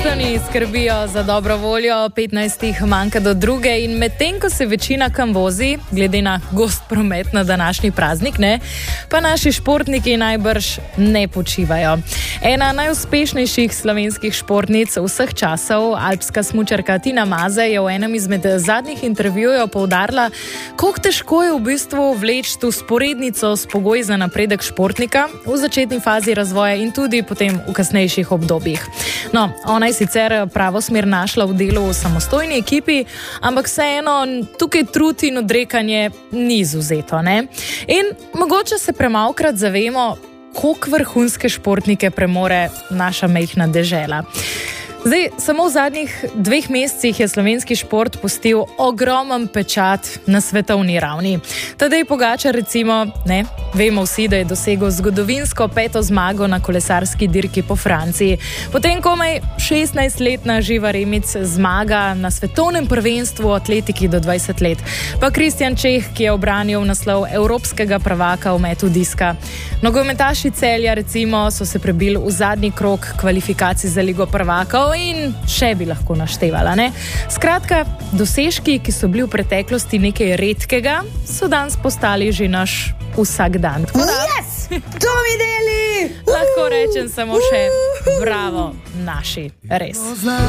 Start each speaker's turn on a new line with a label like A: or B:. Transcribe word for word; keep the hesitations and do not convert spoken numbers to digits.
A: Oni skrbijo za dobro voljo, petnajstih manjka do druge in medtem, ko se večina kam vozi, glede na gost promet na današnji praznik, ne, pa naši športniki najbrž ne počivajo. Ena najuspešnejših slovenskih športnic vseh časov, alpska smučarka Tina Maze, je v enem izmed zadnjih intervjujev poudarila, koliko težko je v bistvu vleči tu sporednico s pogoji za napredek športnika v začetni fazi razvoja in tudi potem v kasnejših obdobjih. No, ona je sicer pravo smer našla v delu v samostojni ekipi, ampak vseeno tukaj trud in odrekanje ni izuzeto, ne? In mogoče se premalokrat zavemo, koliko vrhunske športnike premore naša majhna dežela. Zdaj, samo v zadnjih dveh mesecih je slovenski šport pustil ogromen pečat na svetovni ravni. Tadej Pogačar, recimo, ne, vemo vsi, da je dosegel zgodovinsko peto zmago na kolesarski dirki po Franciji. Potem komaj šestnajstletna Živa Remic zmaga na svetovnem prvenstvu v atletiki do dvajset let. Pa Kristjan Čeh, ki je obranil naslov evropskega prvaka v metu diska. Nogometaši Celja, recimo, so se prebili v zadnji krog kvalifikacij za Ligo prvakov in še bi lahko naštevala, ne? Skratka, dosežki, ki so bili v preteklosti nekaj redkega, so danes postali že naš vsakdan.
B: Yes! To mi deli!
A: Lahko rečem samo še bravo naši, res.